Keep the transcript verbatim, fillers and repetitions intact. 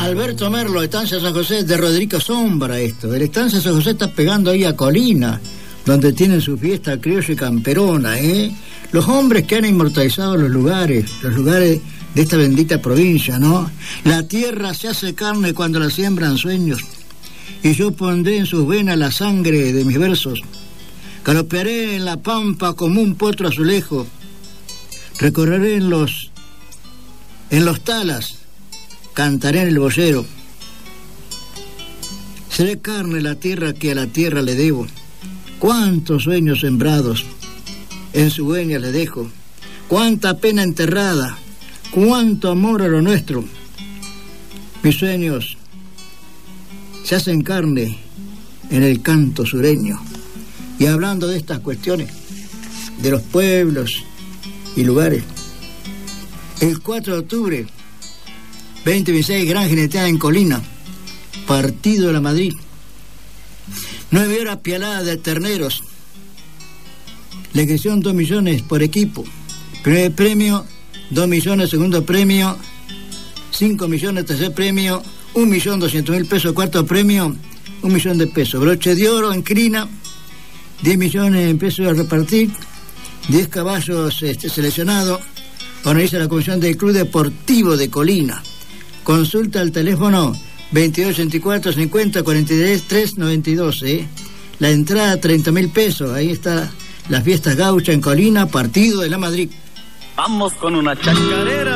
Alberto Merlo, Estancia San José, de Rodrigo Sombra esto. El Estancia San José está pegando ahí a Colina, donde tienen su fiesta criolla y camperona, ¿eh? Los hombres que han inmortalizado los lugares, los lugares de esta bendita provincia, ¿no? La tierra se hace carne cuando la siembran sueños, y yo pondré en sus venas la sangre de mis versos. Galopearé en la pampa como un potro azulejo, recorreré en los, en los talas, cantaré en el boyero. Seré carne la tierra que a la tierra le debo. Cuántos sueños sembrados en su dueña le dejo. Cuánta pena enterrada, cuánto amor a lo nuestro. Mis sueños se hacen carne en el canto sureño. Y hablando de estas cuestiones, de los pueblos y lugares, el cuatro de octubre, veinte veintiséis, gran jineteada en Colina, partido de la Madrid. Nueve horas pialadas de terneros. La inscripción dos millones por equipo. Primer premio, dos millones, segundo premio, cinco millones, tercer premio, un millón doscientos mil pesos, cuarto premio, un millón de pesos. Broche de oro en crina, diez millones en pesos a repartir, diez caballos este, seleccionados. Organiza la comisión del Club Deportivo de Colina. Consulta al teléfono veintidós ochenta y cuatro cincuenta cuarenta y tres trescientos noventa y dos, ¿eh? La entrada treinta mil pesos. Ahí está las fiestas gauchas en Colina, partido de la Madrid. Vamos con una chacarera.